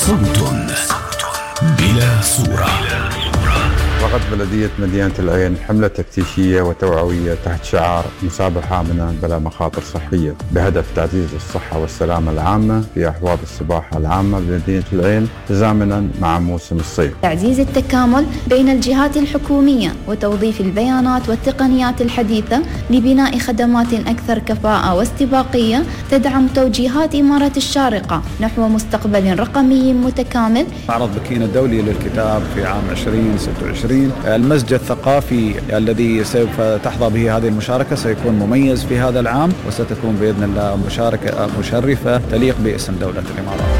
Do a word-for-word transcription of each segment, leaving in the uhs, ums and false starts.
صوت بلا صورة. وقد بلدية مدينة العين حملة تفتيشية وتوعوية تحت شعار مسابحة آمنة بلا مخاطر صحية بهدف تعزيز الصحة والسلامة العامة في أحواض السباحة العامة بمدينة العين تزامنا مع موسم الصيف. تعزيز التكامل بين الجهات الحكومية وتوظيف البيانات والتقنيات الحديثة لبناء خدمات أكثر كفاءة واستباقية تدعم توجيهات إمارة الشارقة نحو مستقبل رقمي متكامل. معرض بكين الدولي للكتاب في عام عشرين ستة وعشرين، المسجد الثقافي الذي سوف تحظى به هذه المشاركة سيكون مميز في هذا العام، وستكون بإذن الله مشاركة مشرفة تليق باسم دولة الإمارات.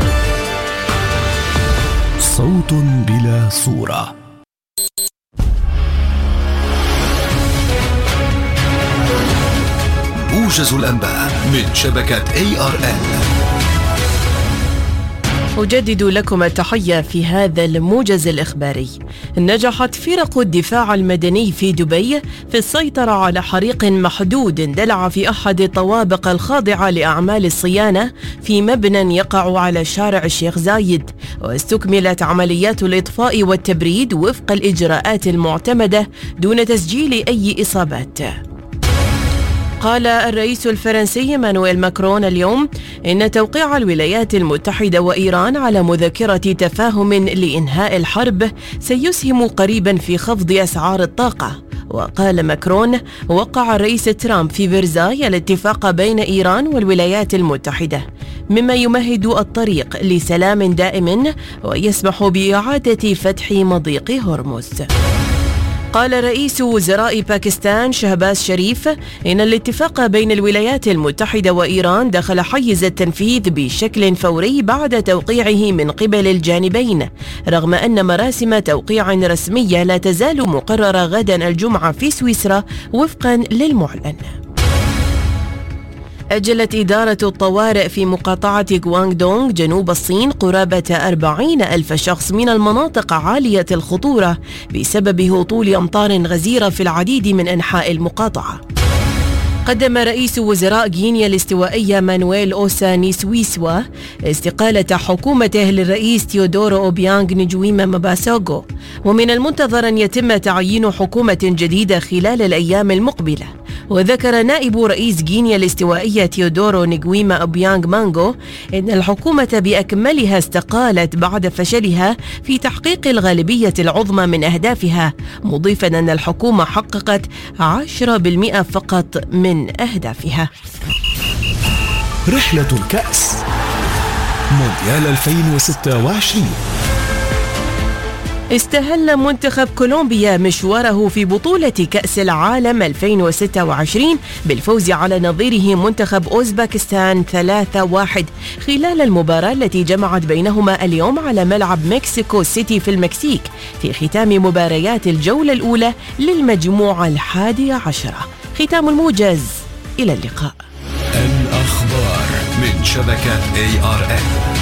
صوت بلا صورة. موجز الأنباء من شبكة إيه آر إل. أجدد لكم التحية في هذا الموجز الإخباري. نجحت فرق الدفاع المدني في دبي في السيطرة على حريق محدود اندلع في أحد الطوابق الخاضعة لأعمال الصيانة في مبنى يقع على شارع الشيخ زايد، واستكملت عمليات الإطفاء والتبريد وفق الإجراءات المعتمدة دون تسجيل أي إصابات. قال الرئيس الفرنسي مانويل ماكرون اليوم إن توقيع الولايات المتحدة وإيران على مذكرة تفاهم لإنهاء الحرب سيسهم قريبا في خفض أسعار الطاقة. وقال ماكرون وقع الرئيس ترامب في فرساي الاتفاق بين إيران والولايات المتحدة مما يمهد الطريق لسلام دائم ويسمح بإعادة فتح مضيق هرمز. قال رئيس وزراء باكستان شهباز شريف إن الاتفاق بين الولايات المتحدة وإيران دخل حيز التنفيذ بشكل فوري بعد توقيعه من قبل الجانبين، رغم أن مراسم توقيع رسمية لا تزال مقررة غدا الجمعة في سويسرا وفقا للمعلن. أجلت إدارة الطوارئ في مقاطعة غواندونغ جنوب الصين قرابة أربعين ألف شخص من المناطق عالية الخطورة بسبب هطول أمطار غزيرة في العديد من أنحاء المقاطعة. قدم رئيس وزراء غينيا الاستوائية مانويل أوسا نيسويسوا استقالة حكومته للرئيس تيودورو أوبيانغ نجويما مباسوغو، ومن المنتظر أن يتم تعيين حكومة جديدة خلال الأيام المقبلة. وذكر نائب رئيس غينيا الاستوائية تيودورو نجويما أوبيانغ مانغو إن الحكومة بأكملها استقالت بعد فشلها في تحقيق الغالبية العظمى من أهدافها، مضيفا أن الحكومة حققت عشرة بالمئة فقط من أهدافها. رحلة الكأس مونديال ألفين وستة وعشرين. استهل منتخب كولومبيا مشواره في بطولة كأس العالم ألفين وستة وعشرين بالفوز على نظيره منتخب أوزبكستان ثلاثة واحد خلال المباراة التي جمعت بينهما اليوم على ملعب مكسيكو سيتي في المكسيك في ختام مباريات الجولة الأولى للمجموعة الحادية عشرة. ختام الموجز، إلى اللقاء. الأخبار من شبكة إيه آر إل.